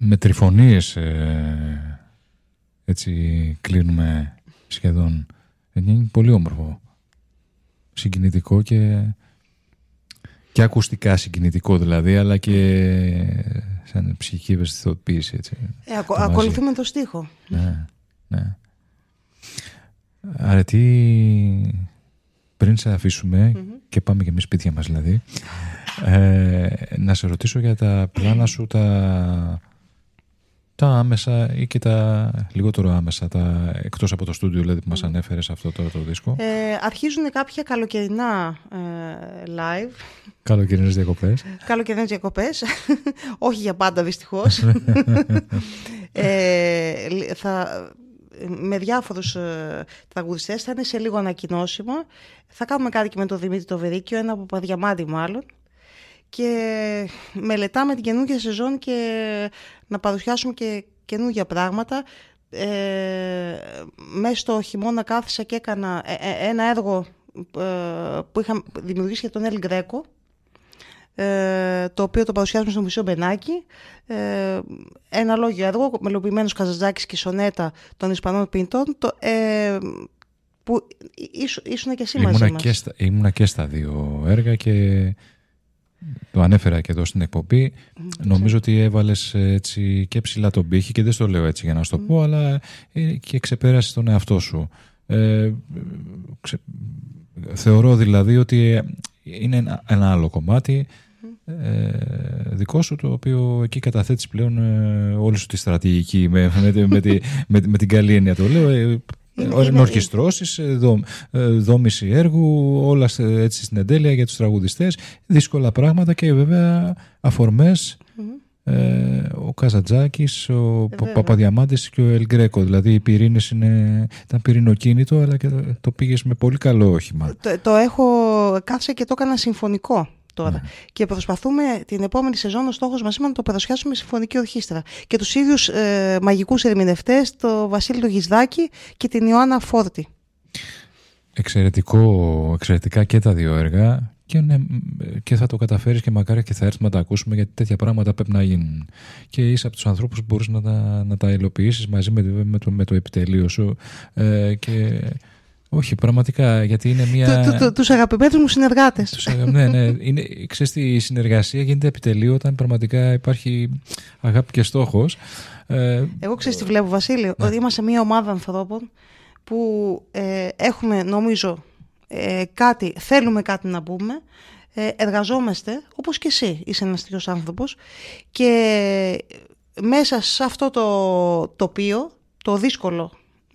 με τριφωνίες έτσι κλείνουμε σχεδόν. Είναι πολύ όμορφο, συγκινητικό και ακουστικά συγκινητικό δηλαδή, αλλά και σαν ψυχική ευαισθητοποίηση, έτσι. Ακολουθούμε το στίχο. Ναι. Άρα πριν σε αφήσουμε και πάμε και εμείς σπίτια μας δηλαδή, να σε ρωτήσω για τα πλάνα σου, τα άμεσα ή και τα λιγότερο άμεσα, εκτός από το στούντιο δηλαδή, που μας ανέφερες αυτό τώρα το δίσκο. Αρχίζουν κάποια καλοκαιρινά live. Καλοκαιρινές διακοπές. Καλοκαιρινές διακοπές. Όχι για πάντα δυστυχώς. Με διάφορους τραγουδιστές, θα είναι σε λίγο ανακοινώσιμο. Θα κάνουμε κάτι και με τον Δημήτρη το Βερίκιο, ένα από Παδιαμάντη μάλλον. Και μελετάμε την καινούργια σεζόν και να παρουσιάσουμε και καινούργια πράγματα. Μέσα στο χειμώνα κάθισα και έκανα ένα έργο που είχα δημιουργήσει για τον Ελ Γκρέκο, το οποίο το παρουσιάσουμε στο Μουσείο Μπενάκη. Ένα λόγιο έργο, μελοποιημένος Καζαντζάκης και σονέτα των Ισπανών ποιητών, που ήσουν και εσύ μαζί μας. Ήμουνα και στα δύο έργα και το ανέφερα και εδώ στην εκπομπή. Νομίζω ότι έβαλες έτσι και ψηλά τον πύχη, και δεν στο λέω έτσι για να σου το πω, αλλά και ξεπέρασες τον εαυτό σου. Θεωρώ δηλαδή ότι είναι ένα άλλο κομμάτι δικό σου, το οποίο εκεί καταθέτεις πλέον όλη σου τη στρατηγική με την καλή έννοια το λέω. Ορχιστρώσεις, δόμηση έργου, όλα έτσι στην εντέλεια για τους τραγουδιστές, δύσκολα πράγματα και βέβαια αφορμές. Ο Καζαντζάκης, ο Παπαδιαμάντης και ο Ελ Γκρέκο. Δηλαδή η Πυρήνης ήταν πυρηνοκίνητο, αλλά και το πήγες με πολύ καλό όχημα. Το έχω κάθισε και το έκανα συμφωνικό τώρα. Και προσπαθούμε την επόμενη σεζόν, ο στόχος μας είναι να το παρουσιάσουμε συμφωνική ορχήστρα. Και τους ίδιους μαγικούς ερμηνευτές, το Βασίλη του Γισδάκη και την Ιωάννα Φόρτη. Εξαιρετικά και τα δύο έργα. Και θα το καταφέρεις και μακάρι και θα έρθουμε να τα ακούσουμε, γιατί τέτοια πράγματα πρέπει να γίνουν. Και είσαι από τους ανθρώπους που μπορείς να τα υλοποιήσεις μαζί με το επιτελείο σου. Όχι, πραγματικά, γιατί είναι μια... Τους αγαπημένους μου συνεργάτες. Ναι. Ξέρεις, η συνεργασία γίνεται επιτελείο όταν πραγματικά υπάρχει αγάπη και στόχος. Εγώ ξέρεις τι βλέπω, Βασίλη, ότι είμαστε μια ομάδα ανθρώπων που έχουμε, νομίζω, θέλουμε κάτι να πούμε, εργαζόμαστε, όπως και εσύ είσαι ένας τέτοιος άνθρωπος, και μέσα σε αυτό το τοπίο, το δύσκολο,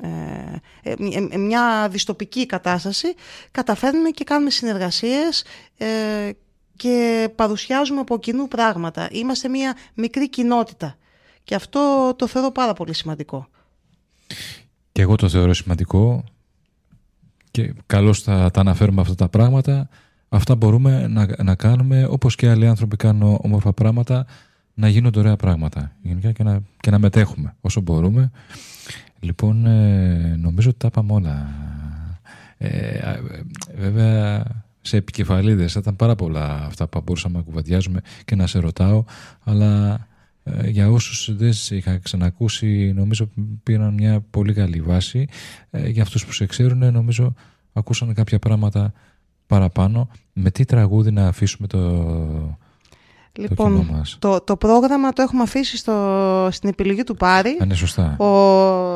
μια δυστοπική κατάσταση, καταφέρνουμε και κάνουμε συνεργασίες και παρουσιάζουμε από κοινού πράγματα. Είμαστε μια μικρή κοινότητα και αυτό το θεωρώ πάρα πολύ σημαντικό. Και εγώ το θεωρώ σημαντικό και καλώς θα τα αναφέρουμε αυτά τα πράγματα. Αυτά μπορούμε να κάνουμε, όπως και άλλοι άνθρωποι κάνουν όμορφα πράγματα, να γίνονται ωραία πράγματα γενικά και να μετέχουμε όσο μπορούμε. Λοιπόν, νομίζω ότι τα είπαμε όλα. Βέβαια, σε επικεφαλίδες θα ήταν πάρα πολλά αυτά που μπορούσαμε να κουβεντιάζουμε και να σε ρωτάω, αλλά για όσους δεν σε είχα ξανακούσει, νομίζω πήραν μια πολύ καλή βάση. Για αυτούς που σε ξέρουν, νομίζω ακούσαν κάποια πράγματα παραπάνω. Με τι τραγούδι να αφήσουμε Λοιπόν, το πρόγραμμα το έχουμε αφήσει στην επιλογή του Πάρη. Είναι σωστά.